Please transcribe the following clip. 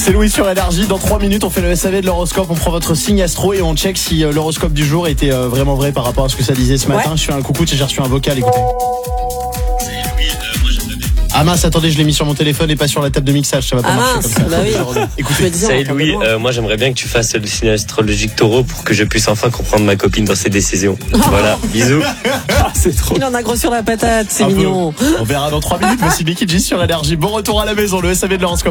C'est Louis sur Énergie. Dans 3 minutes, on fait le SAV de l'horoscope. On prend votre signe astro et on check si l'horoscope du jour était vraiment vrai par rapport à ce que ça disait ce matin. Je fais un coucou, j'ai reçu un vocal, écoutez. Ah mince, attendez, je l'ai mis sur mon téléphone et pas sur la table de mixage, ça va pas marcher comme ça. Bah oui. Écoutez, Salut Louis, moi j'aimerais bien que tu fasses le signe astrologique taureau pour que je puisse enfin comprendre ma copine dans ses décisions. Voilà, bisous. c'est trop. Il en a gros sur la patate, c'est Un peu. mignon. On verra dans 3 minutes. Voici Becky G sur Énergie. Bon retour à la maison, le SAV de l'horoscope.